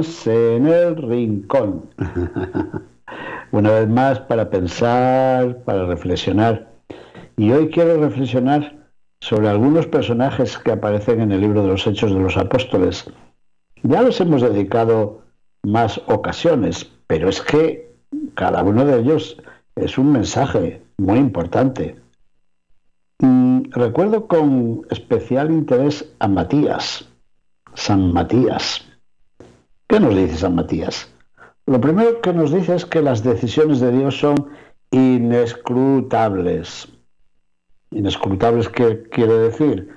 Lecciones en el Rincón. Una vez más para pensar, para reflexionar. Y hoy quiero reflexionar sobre algunos personajes que aparecen en el libro de los Hechos de los Apóstoles. Ya los hemos dedicado más ocasiones, pero es que cada uno de ellos es un mensaje muy importante. Recuerdo con especial interés a Matías, San Matías. ¿Qué nos dice San Matías? Lo primero que nos dice es que las decisiones de Dios son inescrutables. ¿Inescrutables qué quiere decir?